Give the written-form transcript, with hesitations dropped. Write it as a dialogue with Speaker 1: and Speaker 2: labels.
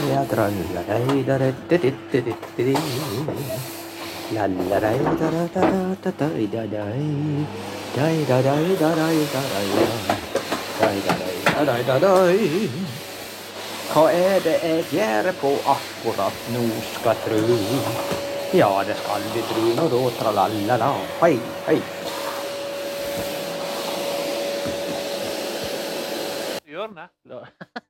Speaker 1: ja, trallarei, da-da-da-da-da-da-da. Lallarei, da-da-da-da-da-da-da-dei. Dei-da-dei-da-dei-da-dei. Dei-da-dei-da-dei-da-dei. Hva det jeg gjør på akkurat nå skal tru? Ja, det skal vi tru nå da, tralallala. Hei, hei.
Speaker 2: Hjørnet.